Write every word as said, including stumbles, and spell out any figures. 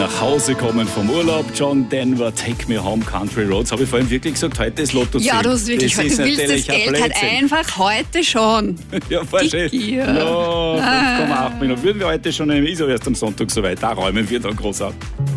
nach Hause kommen vom Urlaub. John Denver, Take Me Home, Country Roads. Habe ich vorhin wirklich gesagt, heute ist Lotto. Ja, du hast wirklich, das heute, ist du willst das natürlich Geld halt einfach heute schon. Ja, wahrscheinlich. Gier. Ja, fünf Komma acht Millionen. Würden wir heute schon nehmen, ist aber erst am Sonntag soweit. Da räumen wir dann groß ab.